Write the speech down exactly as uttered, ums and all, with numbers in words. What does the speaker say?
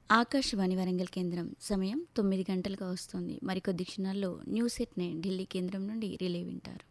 ఆకాశవాణి వరంగల్ కేంద్రం సమయం తొమ్మిది గంటలుగా వస్తుంది. మరికొద్ది క్షణాల్లో న్యూస్ ఎట్ నైన్ ఢిల్లీ కేంద్రం నుండి రిలే వింటారు.